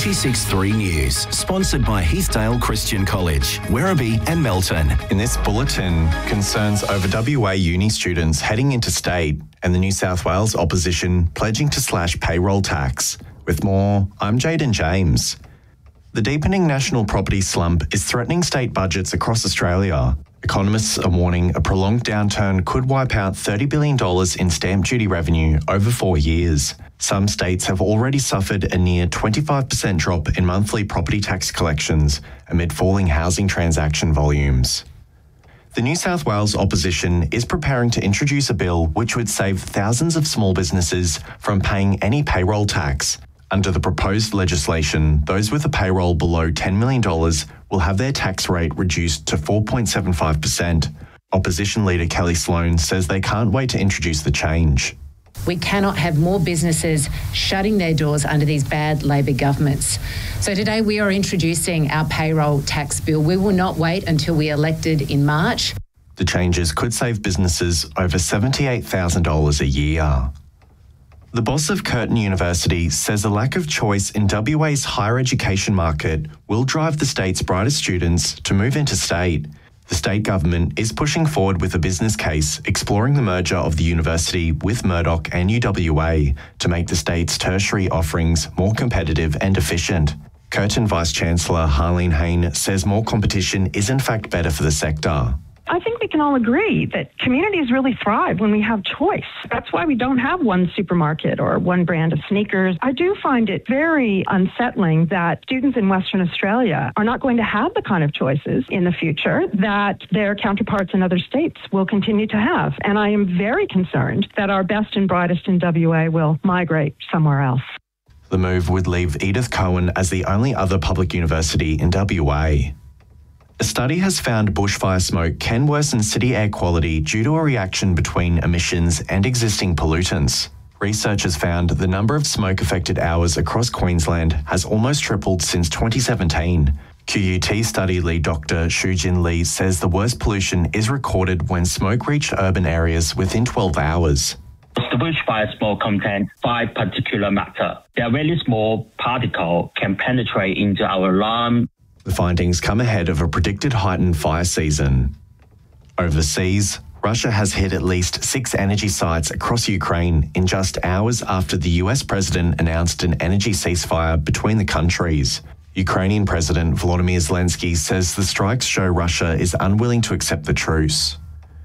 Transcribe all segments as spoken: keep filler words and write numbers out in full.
ninety-six point three News, sponsored by Heathdale Christian College, Werribee and Melton. In this bulletin, concerns over W A uni students heading interstate and the New South Wales opposition pledging to slash payroll tax. With more, I'm Jaden James. The deepening national property slump is threatening state budgets across Australia. Economists are warning a prolonged downturn could wipe out thirty billion dollars in stamp duty revenue over four years. Some states have already suffered a near twenty-five percent drop in monthly property tax collections amid falling housing transaction volumes. The New South Wales opposition is preparing to introduce a bill which would save thousands of small businesses from paying any payroll tax. Under the proposed legislation, those with a payroll below ten million dollars will have their tax rate reduced to four point seven five percent. Opposition leader Kelly Sloan says they can't wait to introduce the change. We cannot have more businesses shutting their doors under these bad Labor governments. So today we are introducing our payroll tax bill. We will not wait until we are elected in March. The changes could save businesses over seventy-eight thousand dollars a year. The boss of Curtin University says a lack of choice in W A's higher education market will drive the state's brightest students to move interstate. The state government is pushing forward with a business case exploring the merger of the university with Murdoch and U W A to make the state's tertiary offerings more competitive and efficient. Curtin Vice-Chancellor Harleen Hayne says more competition is in fact better for the sector. I think we can all agree that communities really thrive when we have choice. That's why we don't have one supermarket or one brand of sneakers. I do find it very unsettling that students in Western Australia are not going to have the kind of choices in the future that their counterparts in other states will continue to have. And I am very concerned that our best and brightest in W A will migrate somewhere else. The move would leave Edith Cowan as the only other public university in W A. A study has found bushfire smoke can worsen city air quality due to a reaction between emissions and existing pollutants. Researchers found the number of smoke-affected hours across Queensland has almost tripled since twenty seventeen. Q U T study lead Doctor Shujin Lee says the worst pollution is recorded when smoke reached urban areas within twelve hours. The bushfire smoke contains five particulate matter. Their very small particle can penetrate into our lung. The findings come ahead of a predicted heightened fire season. Overseas, Russia has hit at least six energy sites across Ukraine in just hours after the U S president announced an energy ceasefire between the countries. Ukrainian President Volodymyr Zelensky says the strikes show Russia is unwilling to accept the truce.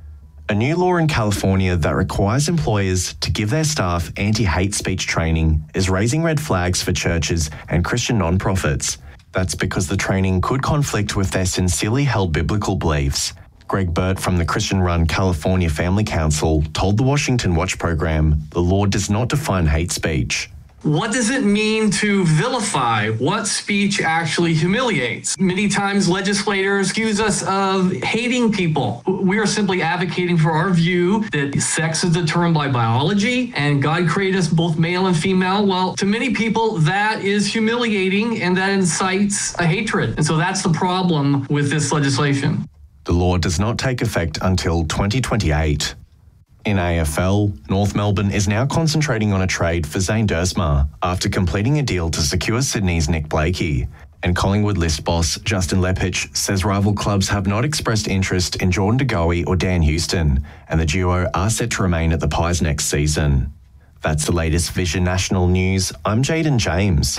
A new law in California that requires employers to give their staff anti-hate speech training is raising red flags for churches and Christian nonprofits. That's because the training could conflict with their sincerely held biblical beliefs. Greg Burt from the Christian-run California Family Council told the Washington Watch program the law does not define hate speech. What does it mean to vilify? What speech actually humiliates? Many times legislators accuse us of hating people. We are simply advocating for our view that sex is determined by biology and God created us both male and female. Well, to many people, that is humiliating and that incites a hatred. And so that's the problem with this legislation. The law does not take effect until twenty twenty-eight. In A F L, North Melbourne is now concentrating on a trade for Zane Duursma after completing a deal to secure Sydney's Nick Blakey. And Collingwood list boss Justin Lepich says rival clubs have not expressed interest in Jordan De Goey or Dan Houston, and the duo are set to remain at the Pies next season. That's the latest Vision National News. I'm Jaden James.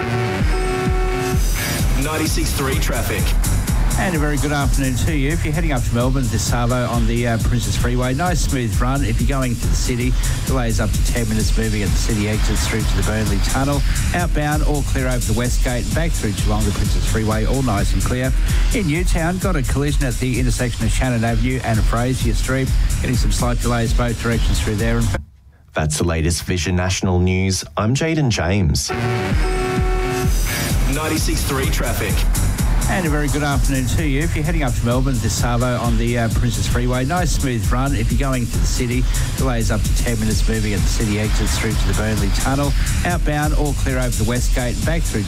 ninety-six point three traffic. And a very good afternoon to you. If you're heading up to Melbourne, to Savo on the uh, Princess Freeway, nice smooth run. If you're going to the city, delays up to ten minutes moving at the city exits through to the Burnley Tunnel. Outbound, all clear over the West Gate, back through Geelong to Princess Freeway, all nice and clear. In Newtown, got a collision at the intersection of Shannon Avenue and Fraser Street, getting some slight delays both directions through there. That's the latest Vision National News. I'm Jaden James. ninety-six point three traffic. And a very good afternoon to you. If you're heading up to Melbourne, to Savo on the uh, Princess Freeway, nice smooth run. If you're going to the city, delays up to ten minutes moving at the city exits through to the Burnley Tunnel. Outbound, all clear over the West Gate, back through